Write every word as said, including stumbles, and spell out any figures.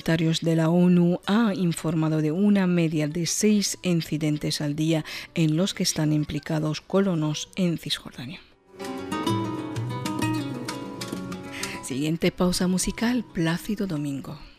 voluntarios de la ONU ha informado de una media de seis incidentes al día en los que están implicados colonos en Cisjordania. Siguiente pausa musical, Plácido Domingo.